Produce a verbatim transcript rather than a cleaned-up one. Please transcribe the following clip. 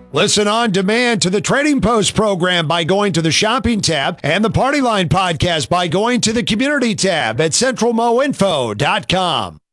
Listen on demand to the Trading Post program by going to the shopping tab and the Party Line podcast by going to the community tab at central mo info dot com.